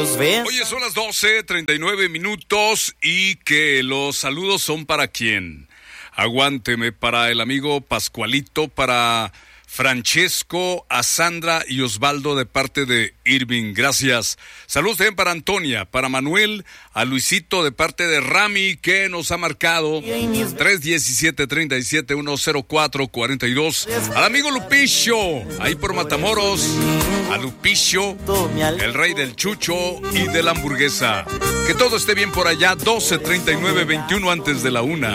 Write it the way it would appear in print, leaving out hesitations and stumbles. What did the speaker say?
ellos ven. Oye, son las 12:39 y que los saludos son para quién. Aguánteme, para el amigo Pascualito, para Francesco, a Sandra y Osvaldo de parte de Irving. Gracias. Saludos también para Antonia, para Manuel, a Luisito de parte de Rami, que nos ha marcado 317-37-104-42. Al amigo Lupicio, ahí por Matamoros, a Lupicio, el rey del chucho y de la hamburguesa. Que todo esté bien por allá. 12:39, 21 antes de la 1.